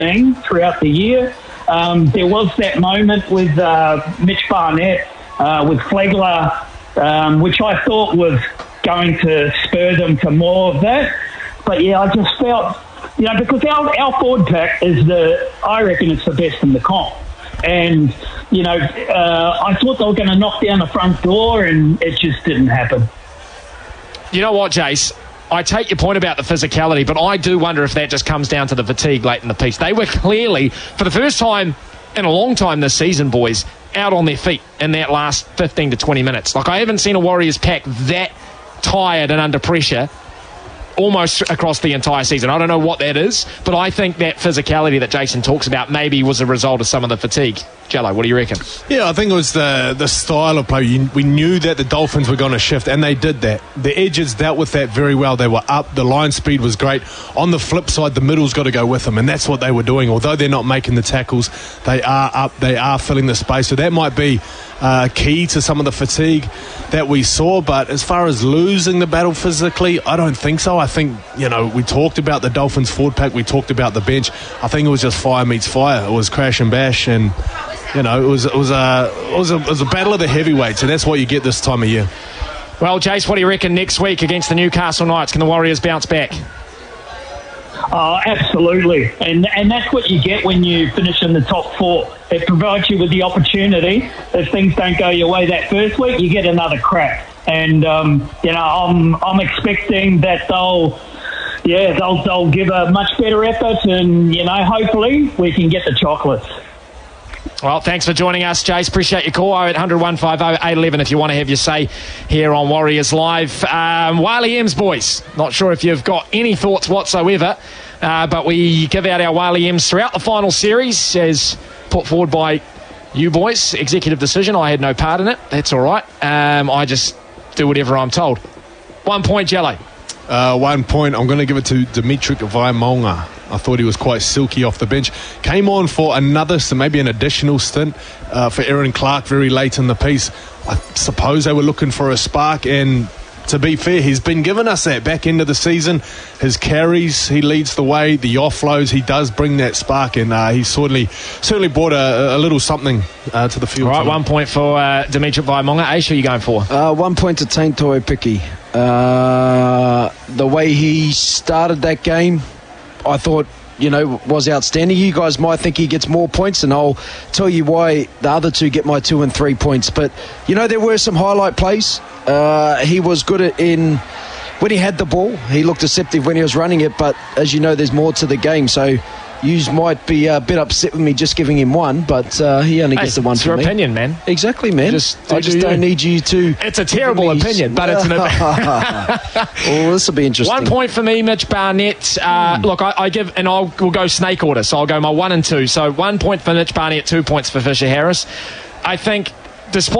throughout the year. There was that moment with Mitch Barnett, with Flegler, which I thought was going to spur them to more of that. But yeah, I just felt, because our forward pack I reckon it's the best in the comp. And, I thought they were going to knock down the front door, and it just didn't happen. You know what, Jace? I take your point about the physicality, but I do wonder if that just comes down to the fatigue late in the piece. They were clearly, for the first time in a long time this season, boys, out on their feet in that last 15 to 20 minutes. Like, I haven't seen a Warriors pack that tired and under pressure almost across the entire season. I don't know what that is, but I think that physicality that Jason talks about maybe was a result of some of the fatigue. Jello, what do you reckon? Yeah, I think it was the style of play. We knew that the Dolphins were going to shift, and they did that. The edges dealt with that very well. They were up. The line speed was great. On the flip side, the middle's got to go with them, and that's what they were doing. Although they're not making the tackles, they are up. They are filling the space. So that might be key to some of the fatigue that we saw. But as far as losing the battle physically, I don't think so. I think, we talked about the Dolphins forward pack. We talked about the bench. I think it was just fire meets fire. It was crash and bash, and it was a battle of the heavyweights, and that's what you get this time of year. Well, Jace, what do you reckon next week against the Newcastle Knights? Can the Warriors bounce back? Oh, absolutely. And that's what you get when you finish in the top four. It provides you with the opportunity. If things don't go your way that first week, you get another crack. And, I'm expecting that they'll give a much better effort, and, hopefully we can get the chocolates. Well, thanks for joining us, Jace. Appreciate your call. 0800 150 811 if you want to have your say here on Warriors Live. Wally M's, boys. Not sure if you've got any thoughts whatsoever, but we give out our Wally M's throughout the final series as put forward by you boys. Executive decision. I had no part in it. That's all right. I just do whatever I'm told. 1 point, Jello. 1 point. I'm going to give it to Dimitri Vaimonga. I thought he was quite silky off the bench. Came on for maybe an additional stint for Aaron Clark very late in the piece. I suppose they were looking for a spark, and to be fair, he's been giving us that back end of the season. His carries, he leads the way. The offloads, he does bring that spark, and he certainly brought a little something to the field. All right, 1 point for Dimitri Vaimonga. Aisha, who are you going for? 1 point to Tainto Piki. The way he started that game, I thought, was outstanding. You guys might think he gets more points, and I'll tell you why the other two get my 2 and 3 points. But, there were some highlight plays. He was good when he had the ball. He looked deceptive when he was running it, but as you know, there's more to the game. So you might be a bit upset with me just giving him one, but he only gets the one it's for your me. opinion, man. Exactly, man. I just don't need you to... It's a terrible opinion, but it's an opinion. Well, this will be interesting. 1 point for me, Mitch Barnett. Look, I give, and we'll go snake order, so I'll go my 1 and 2. So 1 point for Mitch Barnett, 2 points for Fisher Harris. I think, despite